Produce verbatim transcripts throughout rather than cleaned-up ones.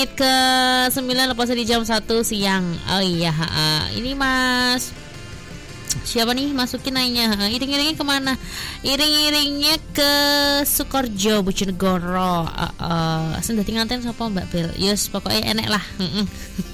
ke sembilan lepasnya di jam satu siang. Oh iya, uh, ini Mas siapa nih masukin nanya, iring-iringnya kemana? Iring-iringnya ke Sukorjo, Bojonegoro. uh, uh, Sendah tinggalkan siapa Mbak Bel? Yes, pokoknya enek lah. Oke,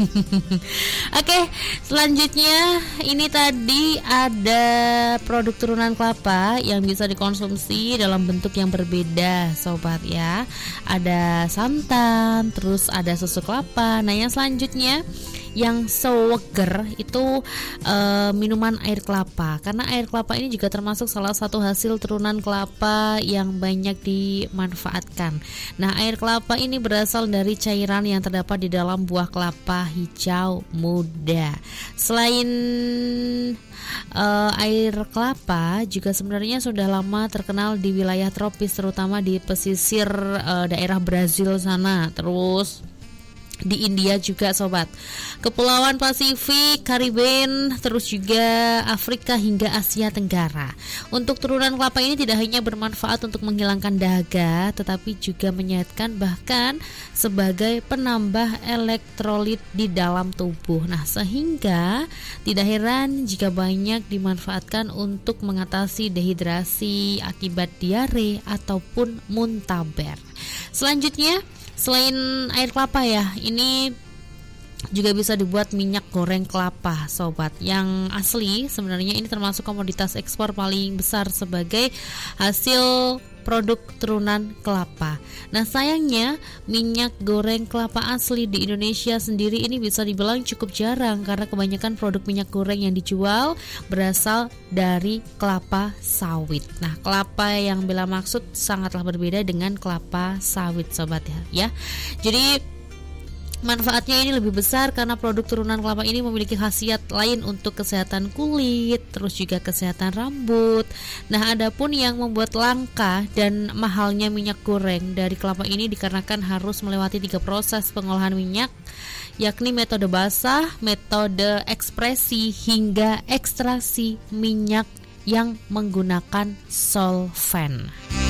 okay, selanjutnya ini tadi ada produk turunan kelapa yang bisa dikonsumsi dalam bentuk yang berbeda, sobat ya. Ada santan, terus ada susu kelapa. Nah, yang selanjutnya yang seger itu uh, minuman air kelapa, karena air kelapa ini juga termasuk salah satu hasil turunan kelapa yang banyak dimanfaatkan. Nah, air kelapa ini berasal dari cairan yang terdapat di dalam buah kelapa hijau muda. Selain uh, air kelapa juga sebenarnya sudah lama terkenal di wilayah tropis, terutama di pesisir uh, daerah Brazil sana, terus di India juga sobat, Kepulauan Pasifik, Karibien, terus juga Afrika hingga Asia Tenggara. Untuk turunan kelapa ini tidak hanya bermanfaat untuk menghilangkan dahaga, tetapi juga menyehatkan, bahkan sebagai penambah elektrolit di dalam tubuh. Nah, sehingga tidak heran jika banyak dimanfaatkan untuk mengatasi dehidrasi akibat diare ataupun muntaber. Selanjutnya, selain air kelapa ya, ini juga bisa dibuat minyak goreng kelapa sobat, yang asli sebenarnya ini termasuk komoditas ekspor paling besar sebagai hasil produk turunan kelapa. Nah, sayangnya minyak goreng kelapa asli di Indonesia sendiri ini bisa dibilang cukup jarang, karena kebanyakan produk minyak goreng yang dijual berasal dari kelapa sawit. Nah, kelapa yang Bella maksud sangatlah berbeda dengan kelapa sawit sobat ya. Ya. Jadi manfaatnya ini lebih besar karena produk turunan kelapa ini memiliki khasiat lain untuk kesehatan kulit, terus juga kesehatan rambut. Nah, adapun yang membuat langka dan mahalnya minyak goreng dari kelapa ini dikarenakan harus melewati tiga proses pengolahan minyak, yakni metode basah, metode ekspresi, hingga ekstraksi minyak yang menggunakan solvent.